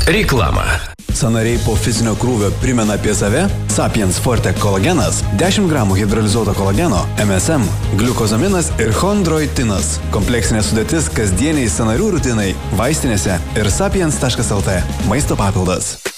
Reklama. Sąnariai po fizinio krūvio primena apie save? Sapiens Forte kolagenas, 10 gramų hidrolizuoto kolageno, MSM, gliukozaminas ir chondroitinas. Kompleksinė sudėtis kasdieniai sąnarių rutinai, vaistinėse ir sapiens.lt. Maisto papildas.